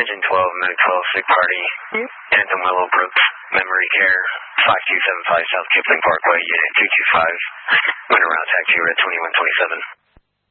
Engine 12, Mag 12, Sig Party, Anthem Willowbrooks, Memory Care, 5275 South Kipling Parkway, Unit 225, wind around taxi, red 2127.